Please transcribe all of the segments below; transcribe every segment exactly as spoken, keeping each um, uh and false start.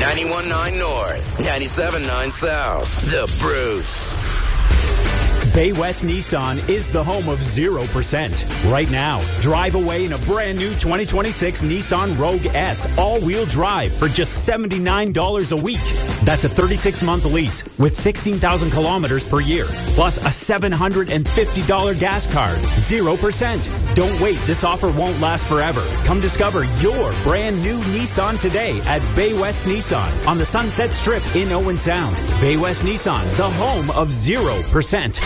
ninety-one point nine North, ninety-seven point nine South. The Bruce. Bay West Nissan is the home of zero percent. Right now, drive away in a brand new twenty twenty-six Nissan Rogue S all-wheel drive for just seventy-nine dollars a week. That's a thirty-six month lease with sixteen thousand kilometers per year, plus a seven hundred fifty dollars gas card. zero percent. Don't wait. This offer won't last forever. Come discover your brand new Nissan today at Bay West Nissan on the Sunset Strip in Owen Sound. Bay West Nissan, the home of zero percent.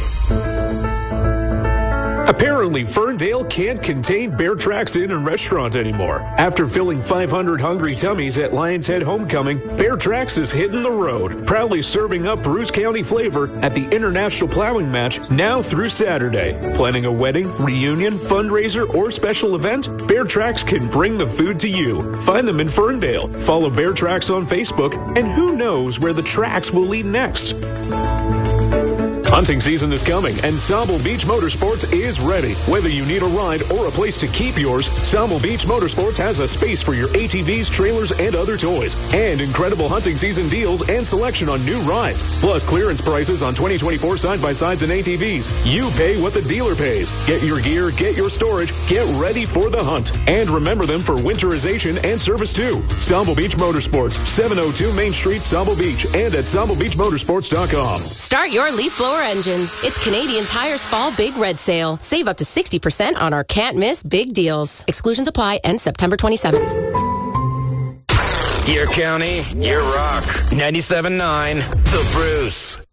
Apparently, Ferndale can't contain Bear Tracks Inn and Restaurant anymore. After filling five hundred hungry tummies at Lion's Head Homecoming, Bear Tracks is hitting the road, proudly serving up Bruce County flavor at the International Plowing Match now through Saturday. Planning a wedding, reunion, fundraiser, or special event? Bear Tracks can bring the food to you. Find them in Ferndale. Follow Bear Tracks on Facebook, and who knows where the tracks will lead next. Hunting season is coming, and Sable Beach Motorsports is ready. Whether you need a ride or a place to keep yours, Sable Beach Motorsports has a space for your A T Vs, trailers, and other toys. And incredible hunting season deals and selection on new rides. Plus clearance prices on twenty twenty-four side-by-sides and A T Vs. You pay what the dealer pays. Get your gear, get your storage, get ready for the hunt. And remember them for winterization and service too. Sable Beach Motorsports, seven oh two Main Street, Sable Beach, and at sable beach motorsports dot com. Start your leaf blower engines. It's Canadian Tire's Fall Big Red Sale. Save up to sixty percent on our can't miss big deals. Exclusions apply. End September twenty-seventh. Your county, your rock. ninety-seven point nine The Bruce.